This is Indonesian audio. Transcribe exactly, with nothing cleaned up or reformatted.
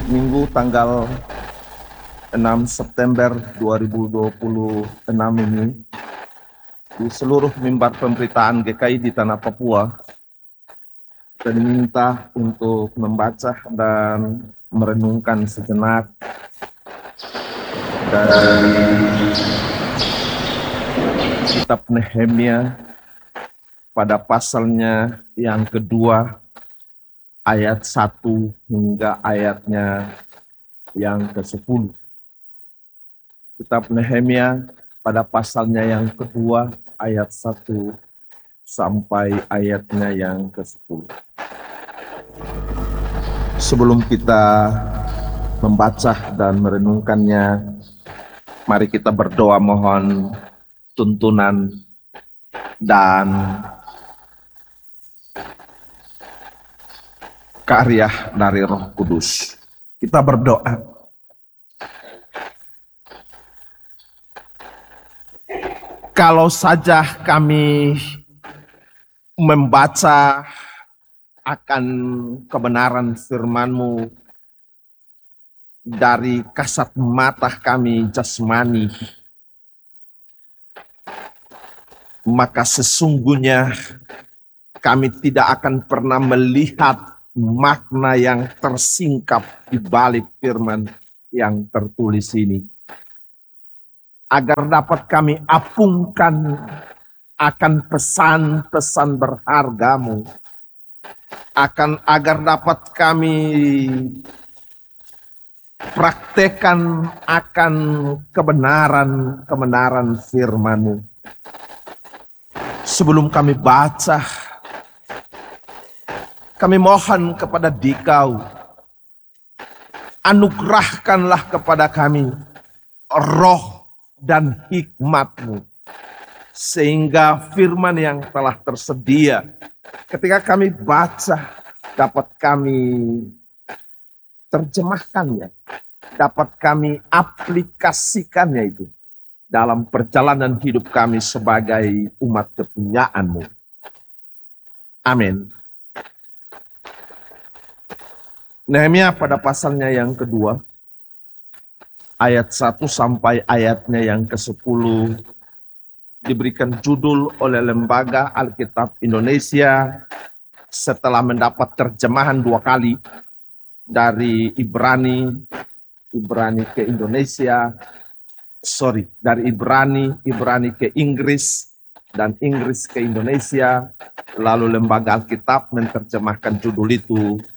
Minggu tanggal enam September dua ribu dua puluh enam ini di seluruh mimbar pemberitaan G K I di tanah Papua dan diminta untuk membaca dan merenungkan sejenak dari kitab Nehemia pada pasalnya yang kedua ayat satu hingga ayatnya yang kesepuluh. Kitab Nehemia pada pasalnya yang kedua ayat satu sampai ayatnya yang kesepuluh. Sebelum kita membaca dan merenungkannya, mari kita berdoa mohon tuntunan dan karya dari Roh Kudus. Kita berdoa. Kalau saja kami membaca akan kebenaran firman-Mu dari kasat mata kami jasmani, maka sesungguhnya kami tidak akan pernah melihat makna yang tersingkap di balik firman yang tertulis ini. Agar dapat kami apungkan akan pesan-pesan berharga-Mu, akan agar dapat kami praktekkan akan kebenaran-kebenaran firman-Mu. Sebelum kami baca, kami mohon kepada Dikau, anugerahkanlah kepada kami roh dan hikmat-Mu, sehingga firman yang telah tersedia ketika kami baca dapat kami terjemahkannya, dapat kami aplikasikannya itu dalam perjalanan hidup kami sebagai umat kepunyaan-Mu. Amin. Nehemia pada pasalnya yang kedua, ayat satu sampai ayatnya yang kesepuluh, diberikan judul oleh Lembaga Alkitab Indonesia setelah mendapat terjemahan dua kali dari Ibrani, Ibrani ke Indonesia, sorry, dari Ibrani, Ibrani ke Inggris, dan Inggris ke Indonesia. Lalu Lembaga Alkitab menerjemahkan judul itu